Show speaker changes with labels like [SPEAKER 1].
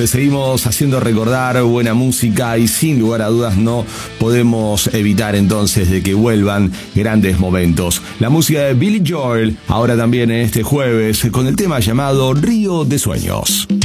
[SPEAKER 1] te seguimos haciendo recordar buena música y sin lugar a dudas no podemos evitar entonces de que vuelvan grandes momentos. La música de Billy Joel, ahora también en este jueves, con el tema llamado Río de Sueños.